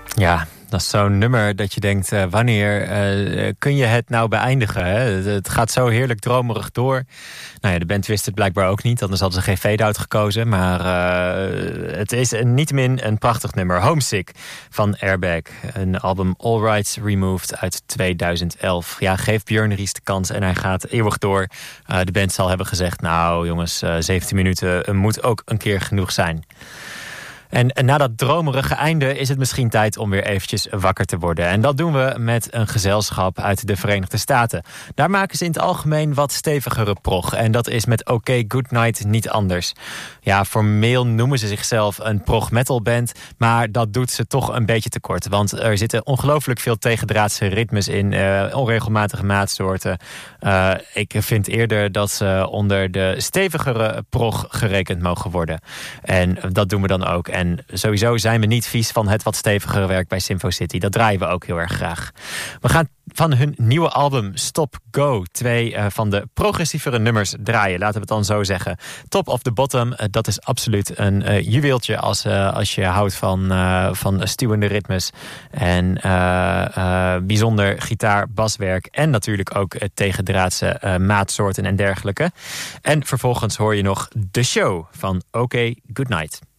Ja, dat is zo'n nummer dat je denkt, wanneer kun je het nou beëindigen? Hè? Het gaat zo heerlijk dromerig door. Nou ja, de band wist het blijkbaar ook niet, anders hadden ze geen fade-out gekozen. Maar het is niettemin een prachtig nummer. Homesick van Airbag. Een album All Rights Removed uit 2011. Ja, geef Björn Ries de kans en hij gaat eeuwig door. De band zal hebben gezegd, nou jongens, 17 minuten moet ook een keer genoeg zijn. En na dat dromerige einde is het misschien tijd om weer eventjes wakker te worden. En dat doen we met een gezelschap uit de Verenigde Staten. Daar maken ze in het algemeen wat stevigere prog. En dat is met OK Goodnight niet anders. Ja, formeel noemen ze zichzelf een prog metal band. Maar dat doet ze toch een beetje tekort. Want er zitten ongelooflijk veel tegendraadse ritmes in. Onregelmatige maatsoorten. Ik vind eerder dat ze onder de stevigere prog gerekend mogen worden. En dat doen we dan ook. En sowieso zijn we niet vies van het wat stevigere werk bij Sympho City. Dat draaien we ook heel erg graag. We gaan van hun nieuwe album Stop Go 2 van de progressievere nummers draaien. Laten we het dan zo zeggen. Top of the Bottom, dat is absoluut een juweeltje als je houdt van stuwende ritmes. En bijzonder gitaar-baswerk. En natuurlijk ook tegendraadse maatsoorten en dergelijke. En vervolgens hoor je nog The Show van OK Goodnight.